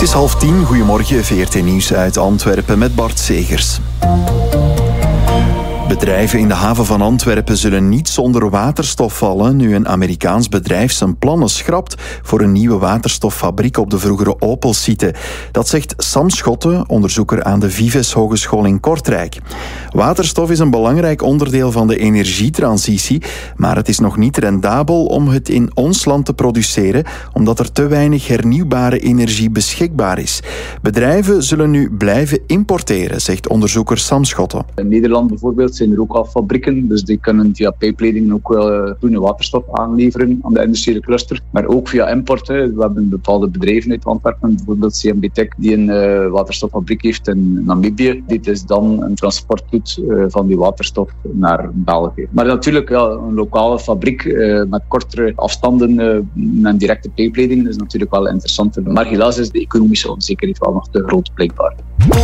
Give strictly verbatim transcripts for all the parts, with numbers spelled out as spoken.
is half tien. Goedemorgen, V R T Nieuws uit Antwerpen met Bart Segers. Bedrijven in de haven van Antwerpen zullen niet zonder waterstof vallen nu een Amerikaans bedrijf zijn plannen schrapt voor een nieuwe waterstoffabriek op de vroegere Opel-site. Dat zegt Sam Schotte, onderzoeker aan de Vives Hogeschool in Kortrijk. Waterstof is een belangrijk onderdeel van de energietransitie, maar het is nog niet rendabel om het in ons land te produceren, omdat er te weinig hernieuwbare energie beschikbaar is. Bedrijven zullen nu blijven importeren, zegt onderzoeker Sam Schotte. In Nederland bijvoorbeeld zijn er ook al fabrieken, dus die kunnen via pijpleidingen ook wel groene waterstof aanleveren aan de industriële cluster. Maar ook via import. Hè. We hebben bepaalde bedrijven uit Antwerpen, bijvoorbeeld C M B Tech, die een uh, waterstoffabriek heeft in Namibië. Die dus dan een transport doet uh, van die waterstof naar België. Maar natuurlijk ja, een lokale fabriek uh, met kortere afstanden uh, en directe pijpleidingen is natuurlijk wel interessanter. Maar helaas is de economische onzekerheid wel nog te groot blijkbaar.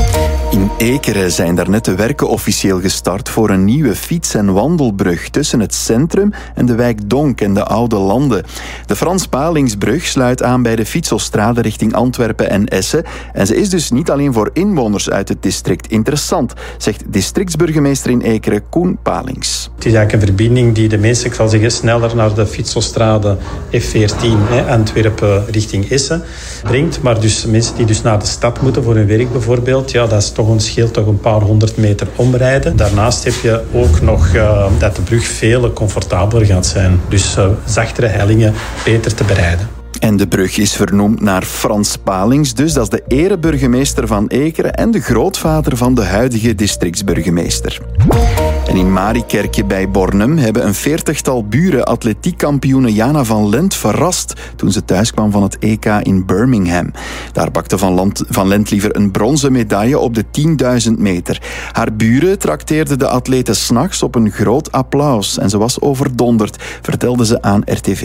In Ekeren zijn daarnet de werken officieel gestart voor een nieuwe fiets- en wandelbrug tussen het centrum en de wijk Donk en de Oude Landen. De Frans Palingsbrug sluit aan bij de Fietsostrade richting Antwerpen en Essen en ze is dus niet alleen voor inwoners uit het district interessant, zegt districtsburgemeester in Ekeren Koen Palings. Het is eigenlijk een verbinding die de mensen, ik zal zeggen, sneller naar de Fietsostrade F veertien, hè, Antwerpen richting Essen brengt. Maar dus mensen die dus naar de stad moeten voor hun werk bijvoorbeeld, ja, dat is toch een scheelt toch een paar honderd meter omrijden. Daarnaast heb je ook nog uh, dat de brug veel comfortabeler gaat zijn. Dus uh, zachtere hellingen beter te bereiden. En de brug is vernoemd naar Frans Palings, dus dat is de ereburgemeester van Ekeren en de grootvader van de huidige districtsburgemeester. En in Marikerke bij Bornem hebben een veertigtal buren atletiekkampioene Jana van Lent verrast toen ze thuis kwam van het E K in Birmingham. Daar bakte Van, Land, van Lent liever een bronzen medaille op de tienduizend meter. Haar buren trakteerden de atlete 's nachts op een groot applaus en ze was overdonderd, vertelde ze aan R T V.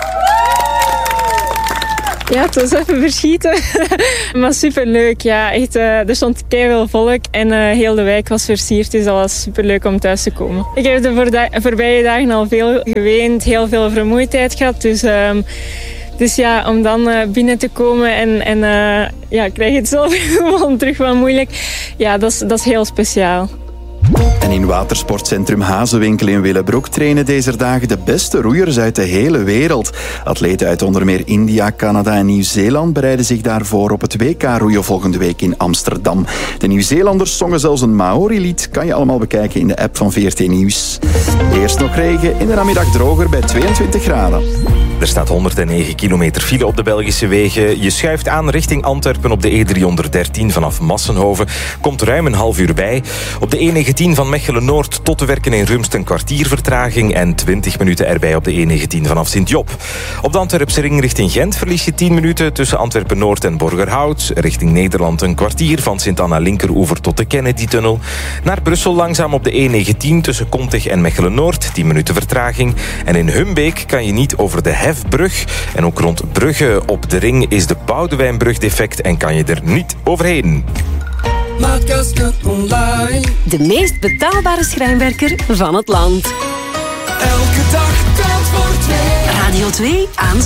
Ja, het was even verschieten. Maar superleuk. Ja, echt, uh, er stond keiveel volk en uh, heel de wijk was versierd. Dus dat was superleuk om thuis te komen. Ik heb de voorda- voorbije dagen al veel geweend, heel veel vermoeidheid gehad. Dus, uh, dus ja, om dan uh, binnen te komen en, en uh, ja, krijg je het zelf gewoon terug wel moeilijk. Ja, dat is, dat is heel speciaal. En in watersportcentrum Hazewinkel in Willebroek trainen deze dagen de beste roeiers uit de hele wereld. Atleten uit onder meer India, Canada en Nieuw-Zeeland bereiden zich daarvoor op het W K roeien volgende week in Amsterdam. De Nieuw-Zeelanders zongen zelfs een Maori-lied. Kan je allemaal bekijken in de app van V R T Nieuws. Eerst nog regen, in de namiddag droger bij tweeëntwintig graden. Er staat honderdnegen kilometer file op de Belgische wegen. Je schuift aan richting Antwerpen op de E driehonderddertien vanaf Massenhoven. Komt ruim een half uur bij. Op de E negentien van Mechelen-Noord tot te werken in Rumst een kwartier vertraging en twintig minuten erbij op de E negentien vanaf Sint-Job. Op de Antwerpse ring richting Gent verlies je tien minuten tussen Antwerpen-Noord en Borgerhout. Richting Nederland een kwartier van Sint-Anna-Linkeroever tot de Kennedy-tunnel. Naar Brussel langzaam op de E negentien tussen Kontig en Mechelen-Noord. tien minuten vertraging. En in Humbeek kan je niet over de Hefbrug. En ook rond Brugge op de ring is de Boudewijnbrug defect en kan je er niet overheen. De meest betaalbare schrijnwerker van het land. Elke dag telt voor twee. Radio twee aan